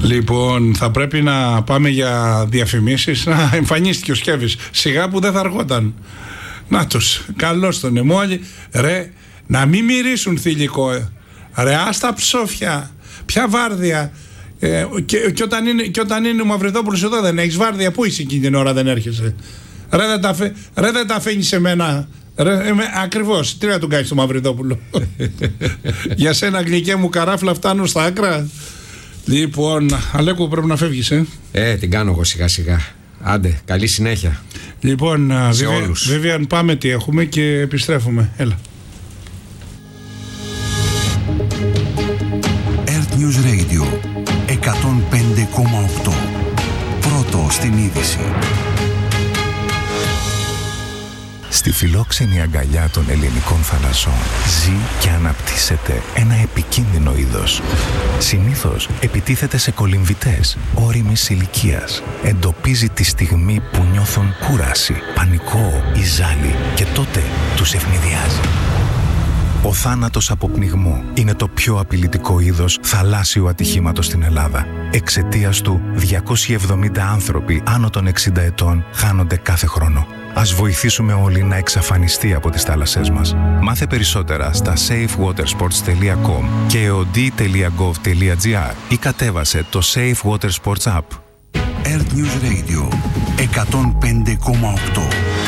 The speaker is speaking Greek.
Λοιπόν, θα πρέπει να πάμε για διαφημίσεις. Να εμφανίστηκε ο Σκεύης. Σιγά που δεν θα αργόταν. Νάτος, καλώς τον εμόλι. Ρε, να μην μυρίσουν θηλυκό. Ρε, άστα ψόφια. Ποια βάρδια. Και όταν είναι ο Μαυριδόπουλος εδώ δεν έχεις βάρδια. Πού είσαι εκείνη την ώρα, δεν έρχεσαι? Ρε, δεν τα αφήνεις σε μένα. Ακριβώς, τι να τον κάνεις στο Μαυριδόπουλο? Για σένα γλυκέ μου καράφλα φτάνω στα άκρα. Λοιπόν, Αλέκο, πρέπει να φεύγεις, την κάνω εγώ σιγά σιγά. Άντε, καλή συνέχεια. Λοιπόν, σε όλους. βέβαια πάμε τι έχουμε και επιστρέφουμε. Έλα. Earth News Radio 105,8. Πρώτο στην είδηση. Στη φιλόξενη αγκαλιά των ελληνικών θαλασσών ζει και αναπτύσσεται ένα επικίνδυνο είδος. Συνήθως επιτίθεται σε κολυμβητές ώριμης ηλικίας. Εντοπίζει τη στιγμή που νιώθουν κούραση, πανικό ή ζάλι και τότε τους ευνηδιάζει. Ο θάνατος από πνιγμό είναι το πιο απειλητικό είδος θαλάσσιου ατυχήματος στην Ελλάδα. Εξαιτίας του, 270 άνθρωποι άνω των 60 ετών χάνονται κάθε χρόνο. Ας βοηθήσουμε όλοι να εξαφανιστεί από τις θάλασσές μας. Μάθε περισσότερα στα safewatersports.com και eod.gov.gr ή κατέβασε το Safe Water Sports App. Earth News Radio 105,8.